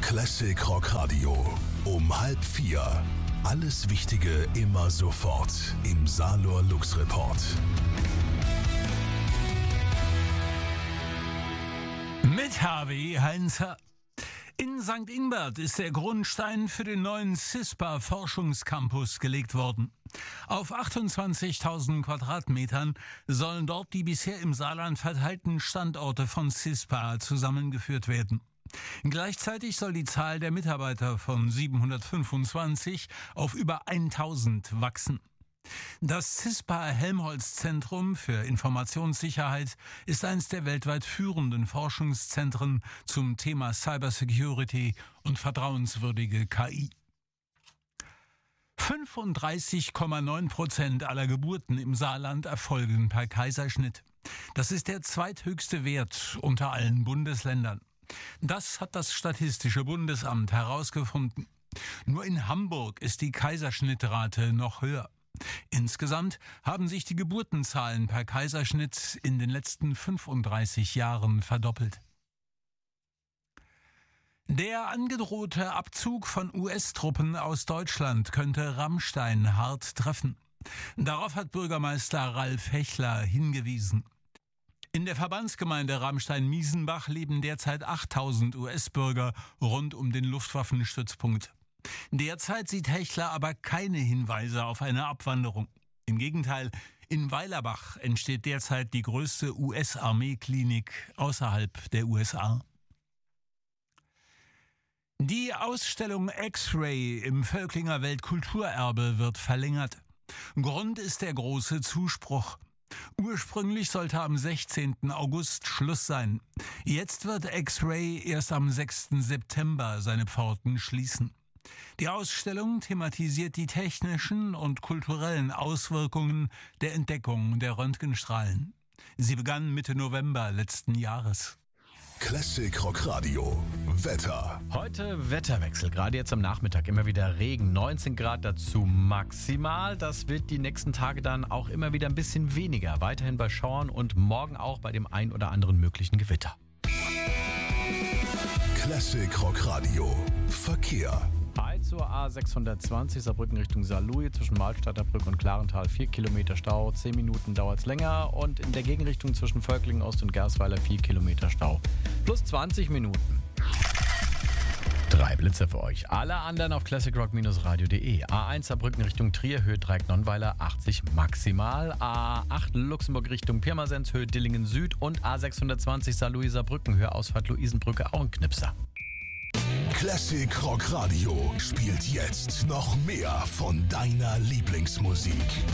Classic Rock Radio. Um 3:30. Alles Wichtige immer sofort im Salor Lux Report. Mit Harvey Heinzer. In St. Ingbert ist der Grundstein für den neuen CISPA-Forschungscampus gelegt worden. Auf 28.000 Quadratmetern sollen dort die bisher im Saarland verteilten Standorte von CISPA zusammengeführt werden. Gleichzeitig soll die Zahl der Mitarbeiter von 725 auf über 1000 wachsen. Das CISPA-Helmholtz-Zentrum für Informationssicherheit ist eines der weltweit führenden Forschungszentren zum Thema Cybersecurity und vertrauenswürdige KI. 35,9% aller Geburten im Saarland erfolgen per Kaiserschnitt. Das ist der zweithöchste Wert unter allen Bundesländern. Das hat das Statistische Bundesamt herausgefunden. Nur in Hamburg ist die Kaiserschnittrate noch höher. Insgesamt haben sich die Geburtenzahlen per Kaiserschnitt in den letzten 35 Jahren verdoppelt. Der angedrohte Abzug von US-Truppen aus Deutschland könnte Rammstein hart treffen. Darauf hat Bürgermeister Ralf Hechler hingewiesen. In der Verbandsgemeinde Ramstein-Miesenbach leben derzeit 8000 US-Bürger rund um den Luftwaffenstützpunkt. Derzeit sieht Hechler aber keine Hinweise auf eine Abwanderung. Im Gegenteil, in Weilerbach entsteht derzeit die größte US-Armeeklinik außerhalb der USA. Die Ausstellung X-Ray im Völklinger Weltkulturerbe wird verlängert. Grund ist der große Zuspruch. Ursprünglich sollte am 16. August Schluss sein. Jetzt wird X-Ray erst am 6. September seine Pforten schließen. Die Ausstellung thematisiert die technischen und kulturellen Auswirkungen der Entdeckung der Röntgenstrahlen. Sie begann Mitte November letzten Jahres. Classic Rock Radio. Wetter. Heute Wetterwechsel, gerade jetzt am Nachmittag immer wieder Regen, 19 Grad dazu maximal. Das wird die nächsten Tage dann auch immer wieder ein bisschen weniger, weiterhin bei Schauern und morgen auch bei dem ein oder anderen möglichen Gewitter. Classic Rock Radio. Verkehr. Zur A620 Saarbrücken Richtung Saarlouis zwischen Mahlstadter Brücke und Klarental 4 Kilometer Stau, 10 Minuten dauert es länger und in der Gegenrichtung zwischen Völklingen Ost und Gersweiler 4 Kilometer Stau. Plus 20 Minuten. 3 Blitze für euch. Alle anderen auf classicrock-radio.de. A1 Saarbrücken Richtung Trier, Höhe Dreieck-Nonnweiler 80 maximal. A8 Luxemburg Richtung Pirmasens, Höhe Dillingen Süd und A620 Saarlouis Saarbrücken, Höhe Ausfahrt Luisenbrücke, auch ein Knipser. Classic Rock Radio spielt jetzt noch mehr von deiner Lieblingsmusik.